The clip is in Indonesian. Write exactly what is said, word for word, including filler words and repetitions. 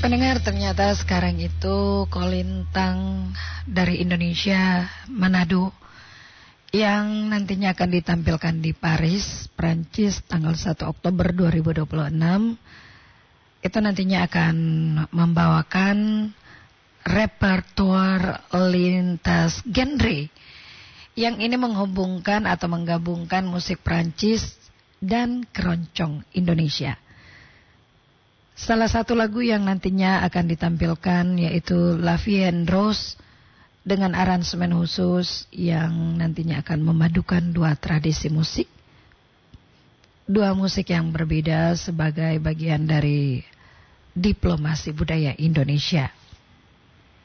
Pendengar, ternyata sekarang itu Kolintang dari Indonesia, Manado, yang nantinya akan ditampilkan di Paris, Prancis tanggal satu Oktober dua ribu dua puluh enam. Itu nantinya akan membawakan repertoire lintas genre, yang ini menghubungkan atau menggabungkan musik Prancis dan keroncong Indonesia. Salah satu lagu yang nantinya akan ditampilkan yaitu La Vie en Rose dengan aransemen khusus yang nantinya akan memadukan dua tradisi musik, dua musik yang berbeda sebagai bagian dari diplomasi budaya Indonesia.